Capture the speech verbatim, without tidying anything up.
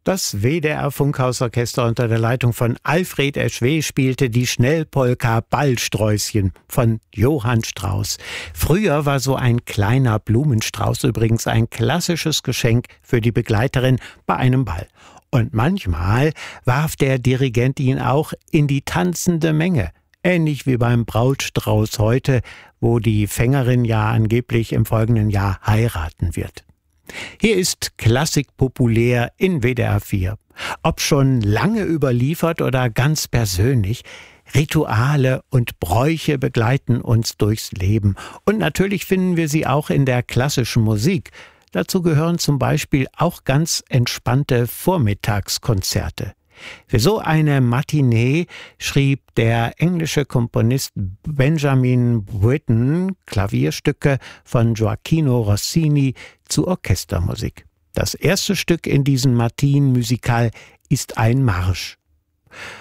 Das W D R-Funkhausorchester unter der Leitung von Alfred Eschweh spielte die Schnellpolka Ballsträußchen von Johann Strauss. Früher war so ein kleiner Blumenstrauß übrigens ein klassisches Geschenk für die Begleiterin bei einem Ball. Und manchmal warf der Dirigent ihn auch in die tanzende Menge. Ähnlich wie beim Brautstrauß heute, wo die Fängerin ja angeblich im folgenden Jahr heiraten wird. Hier ist Klassik populär in W D R vier. Ob schon lange überliefert oder ganz persönlich, Rituale und Bräuche begleiten uns durchs Leben. Und natürlich finden wir sie auch in der klassischen Musik. Dazu gehören zum Beispiel auch ganz entspannte Vormittagskonzerte. Für so eine Matinee schrieb der englische Komponist Benjamin Britten Klavierstücke von Gioachino Rossini zu Orchestermusik. Das erste Stück in diesem Matin-Musikal ist ein Marsch.